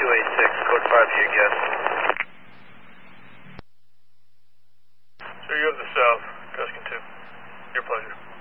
286, code 5 to your guest. Sir, you have the south, Tuscan 2. Your pleasure.